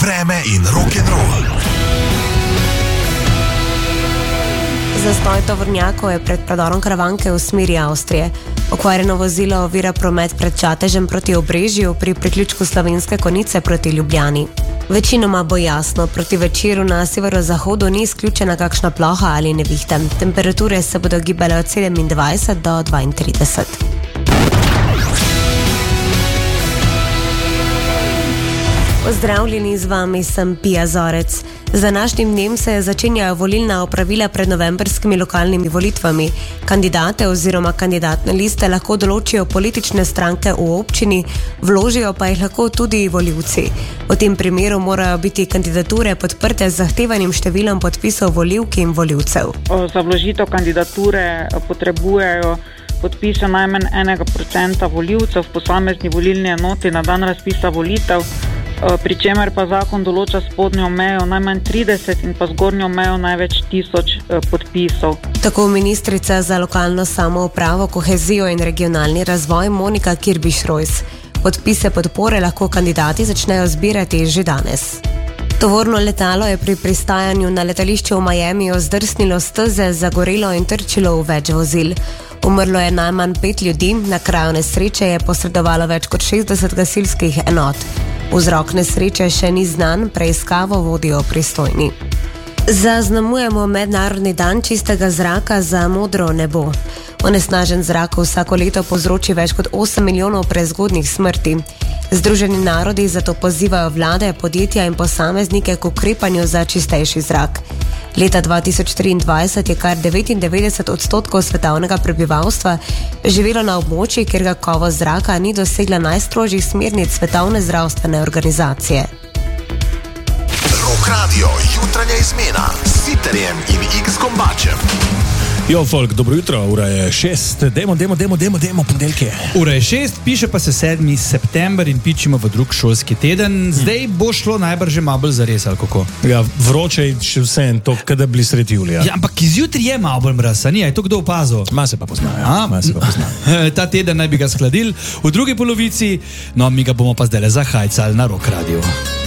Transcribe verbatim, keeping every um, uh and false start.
vreme in rock'n'roll. Zastoj tovornjakov je pred predorom Karavanke v smeri Avstrije. Okvarjeno vozilo ovira promet pred Čatežem proti Obrežju pri priključku Slovenske Konjice proti Ljubljani. Večinoma bo jasno, proti večeru na severozahodu ni izključena kakšna ploha ali nevihta. Temperature se bodo gibale od sedemindvajset do dvaintrideset. Pozdravljeni, z vami sem Pija Zorec. Z današnjim dnem se začenjajo volilna opravila pred novembrskimi lokalnimi volitvami. Kandidate oziroma kandidatne liste lahko določijo politične stranke v občini, vložijo pa jih lahko tudi volivci. V tem primeru morajo biti kandidature podprte z zahtevanim številom podpisov volivk in volivcev. Za vložitev kandidature potrebujejo podpise najmanj enega procenta volivcev v posamezni volilni enoti na dan razpisa volitev, pri čemer pa zakon določa spodnjo mejo najmanj trideset in pa zgornjo mejo največ tisoč podpisov. Tako ministrica za lokalno samoupravo, kohezijo in regionalni razvoj Monika Kirbiš-Rojs. Podpise podpore lahko kandidati začnejo zbirati že danes. Tovorno letalo je pri pristajanju na letališču v Miamiju zdrsnilo steze, zagorelo in trčilo v več vozil. Umrlo je najmanj pet ljudi, na kraju nesreče je posredovalo več kot šestdeset gasilskih enot. Vzrok nesreče še ni znan, preiskavo vodijo pristojni. Zaznamujemo Mednarodni dan čistega zraka za modro nebo. Onesnažen zrak vsako leto povzroči več kot osem milijonov prezgodnjih smrti. Združeni narodi zato pozivajo vlade, podjetja in posameznike k ukrepanju za čistejši zrak. Leta dva tisoč triindvajset je kar devetindevetdeset odstotkov svetovnega prebivalstva živelo na območjih, kjer kakovost zraka ni dosegla najstrožjih smernic Svetovne zdravstvene organizacije. Rock Radio, jutranja izmena s Siterjem in X Kombačem. Jo, folk, dobro jutro, ura je šest, demo, demo, demo, demo, demo, ponedeljke. Ura je šest, piše pa se sedmi september in pičimo v drug šolski teden. Zdaj bo šlo najbrž že malo bolj zares, ali kako? Ja, vroče je še vse en to, kada bili sredi julija. Ja, ampak izjutri je malo bolj mraz, a ni, je to kdo opazil? Ma se pa poznajo, ja. Ma se pa poznajo. Ta teden naj bi ga skladil, v drugi polovici, no mi ga bomo pa zdaj zahajcali na Rock Radio.